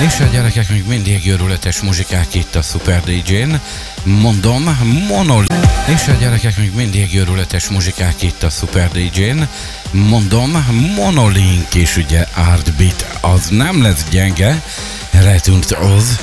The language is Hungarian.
És a gyerekek, még mindig őrületes muzsikák itt a Super DJ-n. Mondom, És a gyerekek, még mindig őrületes muzsikák itt a Super DJ-n. Mondom, Monolink és ugye Artbeat, az nem lesz gyenge. Return to Oz.